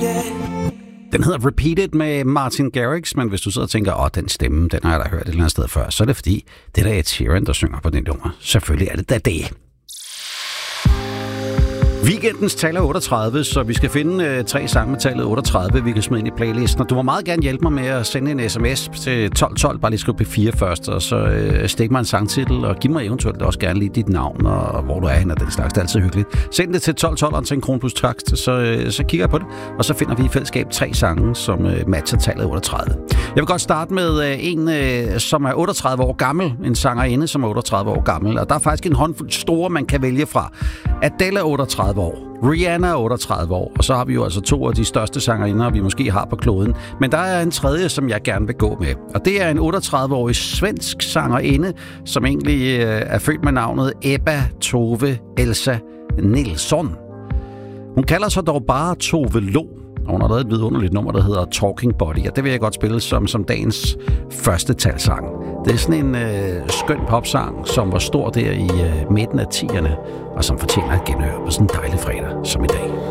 Den hedder Repeated med Martin Garrix, men hvis du sidder og tænker, den stemme, den har jeg da hørt et eller andet sted før, så er det fordi, det der er Ed Sheeran, der synger på den nummer. Selvfølgelig er det da det. Weekendens tal er 38, så vi skal finde 3 sange med tallet 38, vi kan smide ind i playlisten. Og du må meget gerne hjælpe mig med at sende en sms til 1212, bare lige skriv P4 først, og så stik mig en sangtitel, og giv mig eventuelt også gerne lige dit navn, og hvor du er henne, og den slags. Det er altid hyggeligt. Send det til 1212 til en kron plus takst, så kigger jeg på det, og så finder vi i fællesskab 3 sange, som matcher tallet 38. Jeg vil godt starte med en, som er 38 år gammel, en sangerinde, som er 38 år gammel, og der er faktisk en håndfuld store, man kan vælge fra. Adele er 38 år, Rihanna er 38 år, og så har vi jo altså 2 af de største sangerinder, vi måske har på kloden. Men der er en tredje, som jeg gerne vil gå med, og det er en 38-årig svensk sangerinde, som egentlig er født med navnet Ebba Tove Elsa Nilsson. Hun kalder sig dog bare Tove Lo, og hun har lavet et vidunderligt nummer, der hedder Talking Body, og det vil jeg godt spille som dagens første talsang. Det er sådan en skøn popsang, som var stor der i midten af 10'erne, og som fortjener at genhøre på sådan en dejlig fredag som i dag.